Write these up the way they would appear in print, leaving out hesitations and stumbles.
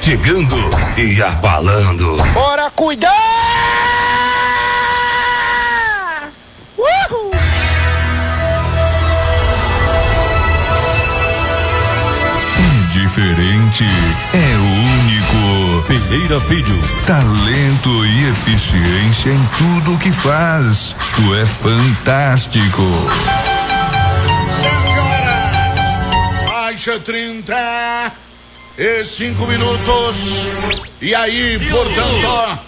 chegando e abalando. Bora cuidar! Uhul! Diferente, é único. Pereira Filho, talento e eficiência em tudo que faz. Tu é fantástico. 7 horas, baixa 30 e 5 minutos. E aí, portanto,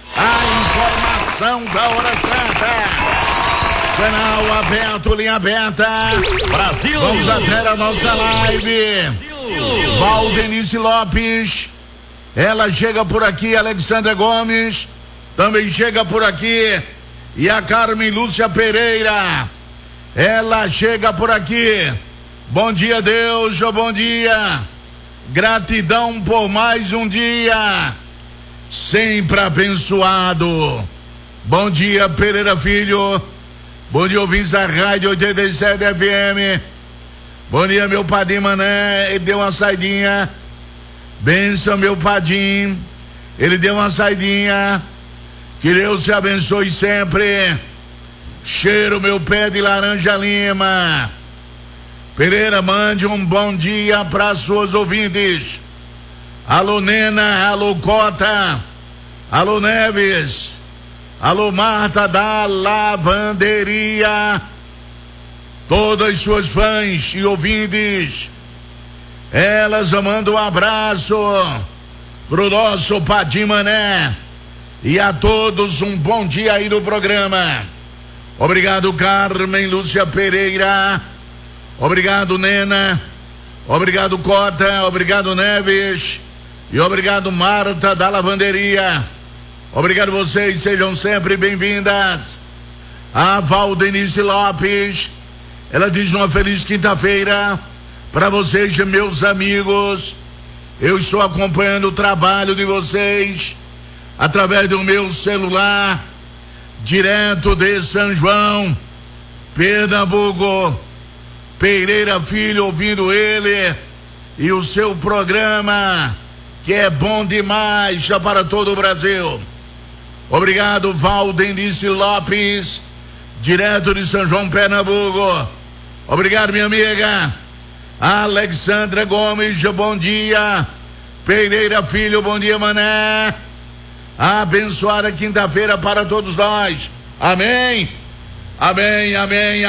a informação da hora certa. Canal aberto, linha aberta. Brasil! Vamos até a nossa live. Valdenice Lopes, ela chega por aqui. Alexandra Gomes também chega por aqui. E a Carmen Lúcia Pereira, ela chega por aqui. Bom dia, Deus, bom dia. Gratidão por mais um dia, sempre abençoado. Bom dia, Pereira Filho. Bom dia, ouvintes da Rádio 87 FM. Bom dia, meu Padim Mané. Ele deu uma saidinha. Benção, meu Padim. Ele deu uma saidinha. Que Deus te abençoe sempre. Cheiro, meu pé de laranja lima. Pereira, mande um bom dia para suas ouvintes. Alô, Nena. Alô, Cota. Alô, Neves. Alô, Marta da Lavanderia. Todas suas fãs e ouvintes, elas mandam um abraço pro nosso Padim Mané. E a todos um bom dia aí no programa. Obrigado, Carmen Lúcia Pereira. Obrigado, Nena. Obrigado, Cota. Obrigado, Neves. E obrigado, Marta da Lavanderia. Obrigado vocês, sejam sempre bem-vindas. A Valdenice Lopes, ela diz uma feliz quinta-feira para vocês, meus amigos. Eu estou acompanhando o trabalho de vocês através do meu celular, direto de São João, Pernambuco. Pereira Filho, ouvindo ele e o seu programa, que é bom demais para todo o Brasil. Obrigado, Valdenice Lopes, direto de São João, Pernambuco. Obrigado, minha amiga Alexandra Gomes, bom dia. Pereira Filho, bom dia, Mané. Abençoada quinta-feira para todos nós. Amém, amém, amém.